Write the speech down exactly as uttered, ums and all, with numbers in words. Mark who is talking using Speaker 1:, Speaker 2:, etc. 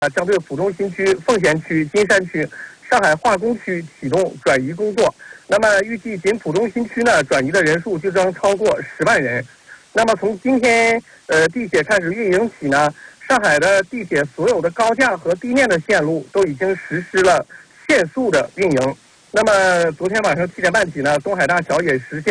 Speaker 1: 啊，将对浦东新区、奉贤区、金山区、上海化工区启动转移工作。那么预计仅浦东新区呢，转移的人数就将超过十万人。那么从今天呃地铁开始运营起呢，上海的地铁所有的高架和地面的线路都已经实施了限速的运营。那么昨天晚上七点半起呢，东海大桥也实现。